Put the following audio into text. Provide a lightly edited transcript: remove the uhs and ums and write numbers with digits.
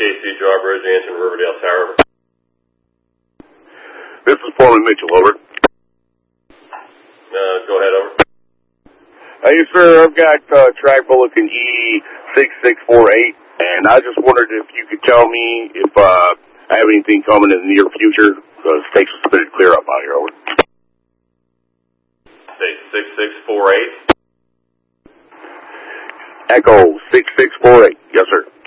KC Drawbridge, answering Riverdale Tower. This is Foreman Mitchell, over. Go ahead, over. Hey, sir, I've got track bulletin E6648, and I just wondered if you could tell me if I have anything coming in the near future, because it takes us a bit to clear up out here, over. Say 6648. Echo 6648, yes, sir.